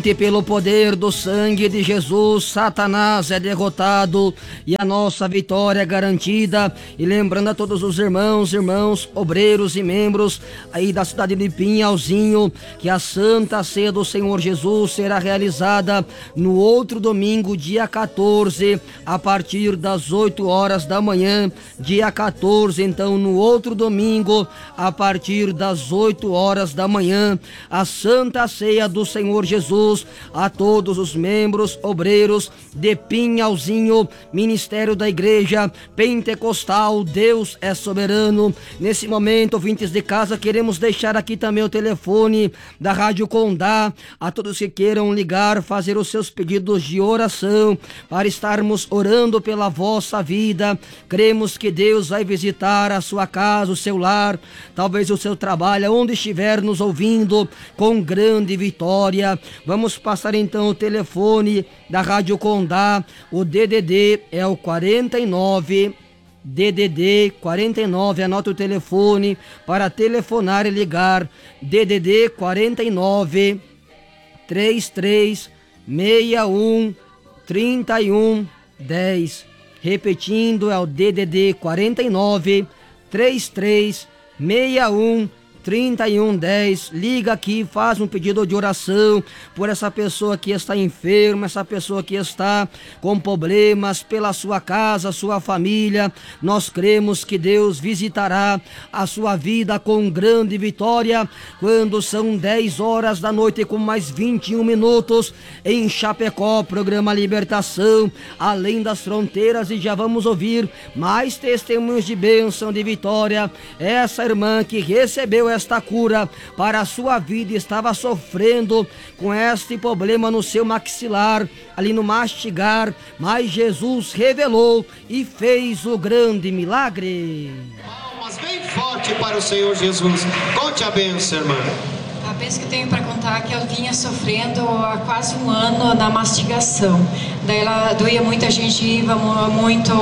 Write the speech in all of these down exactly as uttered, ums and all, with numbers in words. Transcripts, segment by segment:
E pelo poder do sangue de Jesus, Satanás é derrotado e a nossa vitória é garantida. E lembrando a todos os irmãos, irmãos, obreiros e membros aí da cidade de Pinhalzinho, que a Santa Ceia do Senhor Jesus será realizada no outro domingo, dia quatorze, a partir das oito horas da manhã, dia quatorze, então no outro domingo, a partir das oito horas da manhã, a Santa Ceia do Senhor Jesus. A todos os membros, obreiros de Pinhalzinho, Ministério da Igreja Pentecostal, Deus é soberano. Nesse momento, ouvintes de casa, queremos deixar aqui também o telefone da Rádio Condá, a todos que queiram ligar, fazer os seus pedidos de oração, para estarmos orando pela vossa vida. Cremos que Deus vai visitar a sua casa, o seu lar, talvez o seu trabalho, onde estiver nos ouvindo, com grande vitória. Vamos Vamos passar então o telefone da Rádio Condá. O D D D é o quarenta e nove, D D D quarenta e nove, anota o telefone para telefonar e ligar. D D D quarenta e nove, trinta e três, sessenta e um, trinta e um, dez. Repetindo, é o D D D quarenta e nove, trinta e três, sessenta e um, trinta e um, dez. Liga aqui, faz um pedido de oração por essa pessoa que está enferma, essa pessoa que está com problemas, pela sua casa, sua família. Nós cremos que Deus visitará a sua vida com grande vitória quando são dez horas da noite com mais vinte e um minutos em Chapecó, programa Libertação Além das Fronteiras, e já vamos ouvir mais testemunhos de bênção, de vitória. Essa irmã que recebeu esta cura para a sua vida, estava sofrendo com este problema no seu maxilar, ali no mastigar, mas Jesus revelou e fez o grande milagre. Palmas bem forte para o Senhor Jesus. Conte a bênção, irmã. A vez que eu tenho para contar que eu vinha sofrendo há quase um ano na mastigação. Daí ela doía muito a gengiva, muito,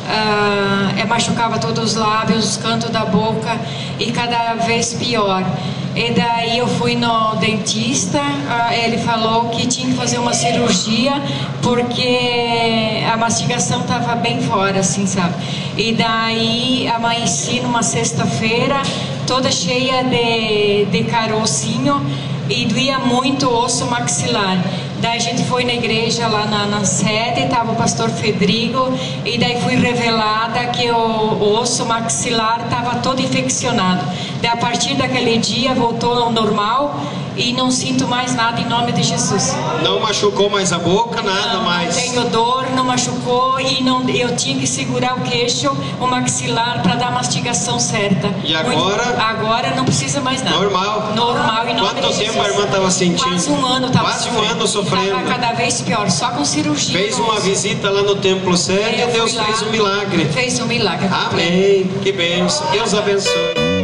uh, é, machucava todos os lábios, os cantos da boca e cada vez pior. E daí eu fui no dentista, uh, ele falou que tinha que fazer uma cirurgia porque a mastigação estava bem fora, assim, sabe? E daí amanheci numa sexta-feira, toda cheia de, de carocinho e doía muito o osso maxilar. Daí a gente foi na igreja lá na, na sede, estava o pastor Fedrigo, e daí fui revelada que o, o osso maxilar estava todo infeccionado. Daí a partir daquele dia voltou ao normal e não sinto mais nada em nome de Jesus. Não machucou mais a boca, nada não, mais? Não tenho dor, não machucou e não, eu tinha que segurar o queixo, o maxilar para dar a mastigação certa. E agora? Muito, agora não precisa mais nada. Normal? Normal em nome Quanto de Jesus. tempo a irmã estava sentindo? Quase um ano estava Quase sofrendo. um ano sofrendo. Estava cada vez pior, só com cirurgia. Fez uma visita lá no Templo Sede e Deus fez um milagre. Fez um milagre. Amém. Que bênção. Deus abençoe.